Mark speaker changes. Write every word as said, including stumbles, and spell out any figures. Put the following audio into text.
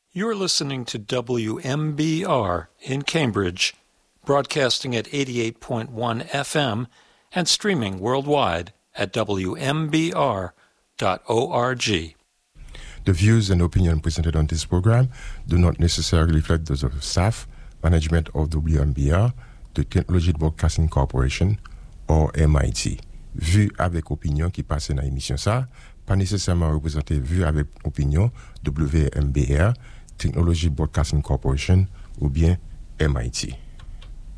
Speaker 1: You're listening to W M B R in Cambridge, broadcasting at eighty-eight point one F M and streaming worldwide at W M B R dot org.
Speaker 2: The views and opinions presented on this program do not necessarily reflect those of staff, management of W M B R, the Technology Broadcasting Corporation, or M I T. Vues avec opinion qui passe dans l'émission ça, pas nécessairement représenter vues avec opinion W M B R, Technology Broadcasting Corporation ou bien M I T.